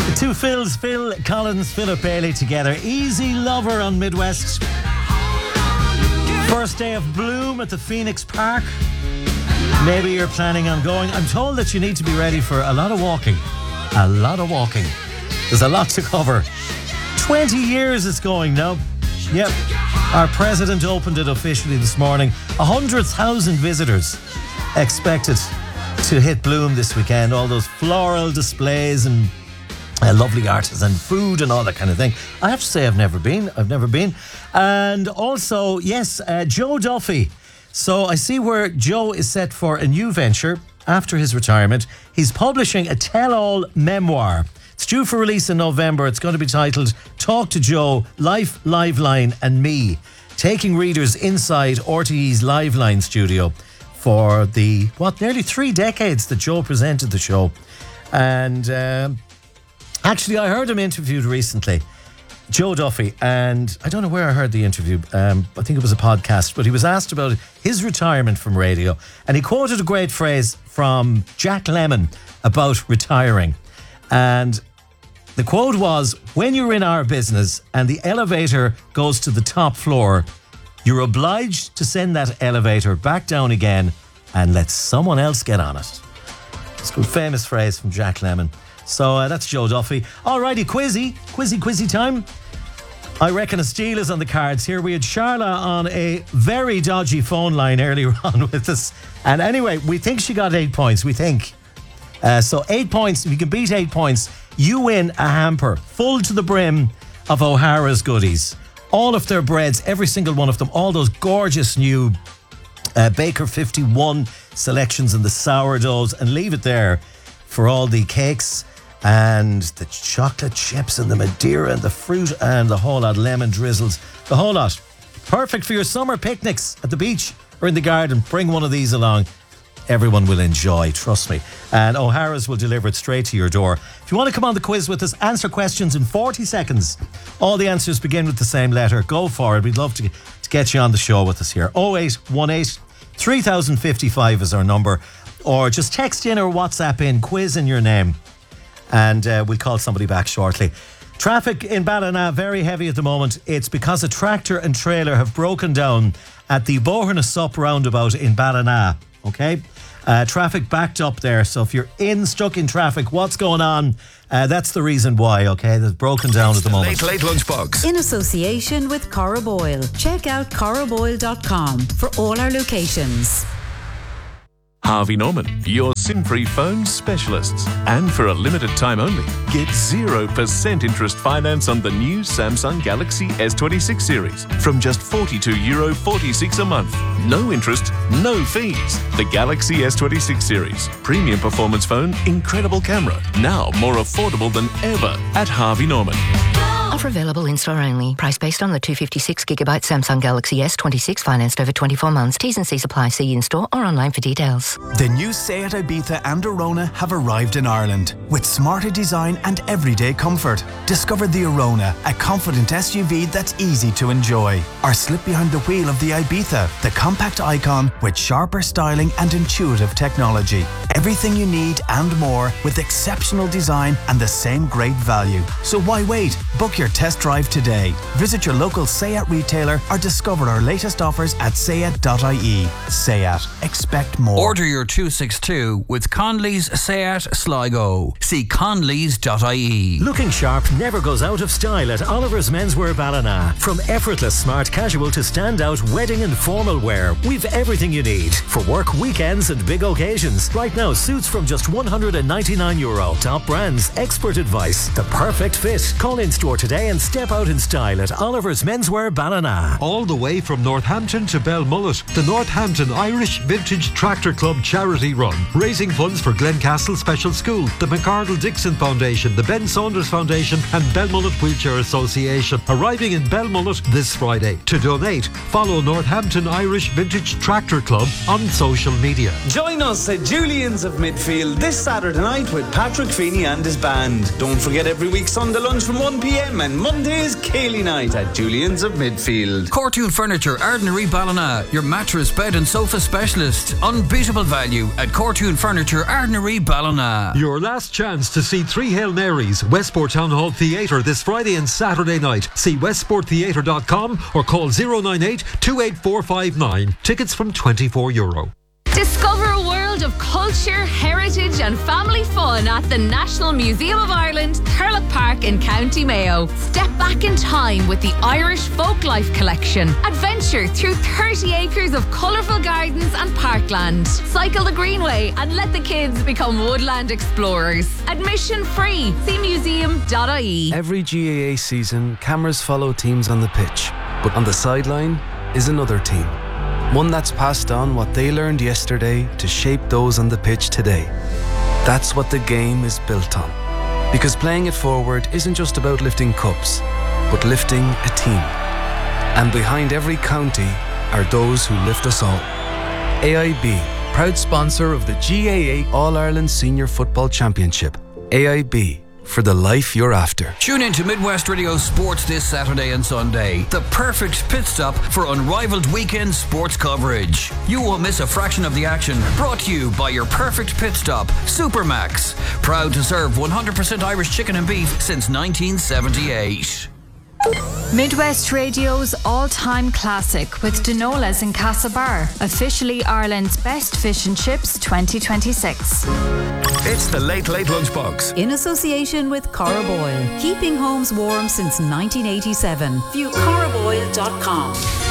The two Phils, Phil Collins, Philip Bailey together. Easy Lover on Midwest. First day of Bloom at the Phoenix Park. Maybe you're planning on going. I'm told that you need to be ready for a lot of walking. A lot of walking. There's a lot to cover. 20 years it's going now. Yep. Our president opened it officially this morning. 100,000 visitors expected to hit Bloom this weekend. All those floral displays and lovely artisan food and all that kind of thing. I have to say I've never been. And also, yes, Joe Duffy. So I see where Joe is set for a new venture after his retirement. He's publishing a tell-all memoir. It's due for release in November. It's going to be titled Talk to Joe, Life, Liveline and Me. Taking readers inside RTE's Liveline studio for the, nearly 3 decades that Joe presented the show. And actually, I heard him interviewed recently, Joe Duffy, and I don't know where I heard the interview. I think it was a podcast, but he was asked about his retirement from radio, and he quoted a great phrase from Jack Lemmon about retiring. And the quote was, when you're in our business and the elevator goes to the top floor, you're obliged to send that elevator back down again and let someone else get on it. It's a good famous phrase from Jack Lemmon. So that's Joe Duffy. Alrighty, quizzy time. I reckon a steal is on the cards here. We had Charla on a very dodgy phone line earlier on with us. And anyway, we think she got 8 points, we think. So 8 points, if you can beat 8 points, you win a hamper full to the brim of O'Hara's goodies. All of their breads, every single one of them, all those gorgeous new Baker 51 selections and the sourdoughs, and leave it there for all the cakes and the chocolate chips and the Madeira and the fruit and the whole lot, lemon drizzles, the whole lot. Perfect for your summer picnics at the beach or in the garden. Bring one of these along. Everyone will enjoy, trust me. And O'Hara's will deliver it straight to your door. If you want to come on the quiz with us, answer questions in 40 seconds. All the answers begin with the same letter. Go for it. We'd love to get you on the show with us here. 0818 3055 is our number. Or just text in or WhatsApp in, quiz in your name. And we'll call somebody back shortly. Traffic in Ballina, very heavy at the moment. It's because a tractor and trailer have broken down at the Bohernasup roundabout in Ballina. Okay? Traffic backed up there. So if you're stuck in traffic, what's going on? That's the reason why, okay? That's broken down at the moment. Late Lunchbox. In association with Cora Boyle. Check out coraboyle.com for all our locations. Harvey Norman, your sin-free phone specialists. And for a limited time only, get 0% interest finance on the new Samsung Galaxy S26 series from just €42.46 a month. No interest, no fees. The Galaxy S26 series. Premium performance phone, incredible camera. Now more affordable than ever at Harvey Norman. Offer available in-store only. Price based on the 256GB Samsung Galaxy S26 financed over 24 months. T's and C's apply. See in-store or online for details. The new Seat Ibiza and Arona have arrived in Ireland with smarter design and everyday comfort. Discover the Arona, a confident SUV that's easy to enjoy. Or slip behind the wheel of the Ibiza, the compact icon with sharper styling and intuitive technology. Everything you need and more with exceptional design and the same great value. So why wait? Book your test drive today. Visit your local Seat retailer or discover our latest offers at seat.ie. Seat. Expect more. Order your 262 with Conley's Seat Sligo. See conleys.ie. Looking sharp never goes out of style at Oliver's Menswear Ballina. From effortless smart casual to standout wedding and formal wear, we've everything you need for work, weekends and big occasions. Right now, suits from just €199. Top brands, expert advice, the perfect fit. Call in store today and step out in style at Oliver's Menswear Ballina. All the way from Northampton to Belmullet, the Northampton Irish Vintage Tractor Club charity run, raising funds for Glencastle Special School, the McArdle Dixon Foundation, the Ben Saunders Foundation and Belmullet Wheelchair Association. Arriving in Belmullet this Friday. To donate, follow Northampton Irish Vintage Tractor Club on social media. Join us at Julian's of Midfield this Saturday night with Patrick Feeney and his band. Don't forget every week Sunday lunch from 1pm. Museum, and Monday's Cayley Night at Julian's of Midfield. Cortoon Furniture, Ardnary Ballina, your mattress, bed and sofa specialist. Unbeatable value at Cortoon Furniture, Ardnary Ballina. Your last chance to see 3 Hail Marys, Westport Town Hall Theatre this Friday and Saturday night. See westporttheatre.com or call 098 28459. Tickets from €24. Discover a world of culture, heritage and family fun at the National Museum of Ireland, Thurlock Park in County Mayo. Step back in time with the Irish Folklife Collection. Adventure through 30 acres of colourful gardens and parkland. Cycle the Greenway and let the kids become woodland explorers. Admission free. See museum.ie. Every GAA season, cameras follow teams on the pitch, but on the sideline is another team. One that's passed on what they learned yesterday to shape those on the pitch today. That's what the game is built on. Because playing it forward isn't just about lifting cups, but lifting a team. And behind every county are those who lift us all. AIB, proud sponsor of the GAA All-Ireland Senior Football Championship. AIB, for the life you're after. Tune in to Midwest Radio Sports this Saturday and Sunday. The perfect pit stop for unrivaled weekend sports coverage. You won't miss a fraction of the action. Brought to you by your perfect pit stop, Supermax. Proud to serve 100% Irish chicken and beef since 1978. Midwest Radio's all-time classic with Dinolas in Castlebar, officially Ireland's best fish and chips 2026. It's the Late Late Lunchbox. In association with Cara Boyle, keeping homes warm since 1987. View caraboyle.com.